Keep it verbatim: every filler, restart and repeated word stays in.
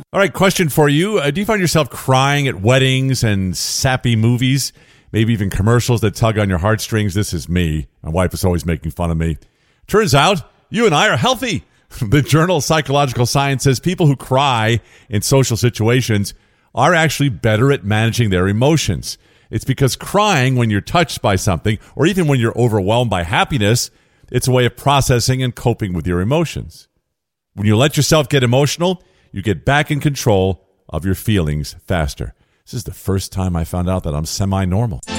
All right, question for you. Uh, do you find yourself crying at weddings and sappy movies, maybe even commercials that tug on your heartstrings? This is me. My wife is always making fun of me. Turns out, you and I are healthy. The journal Psychological Science says people who cry in social situations are actually better at managing their emotions. It's because crying when you're touched by something, or even when you're overwhelmed by happiness, it's a way of processing and coping with your emotions. When you let yourself get emotional, you get back in control of your feelings faster. This is the first time I found out that I'm semi-normal.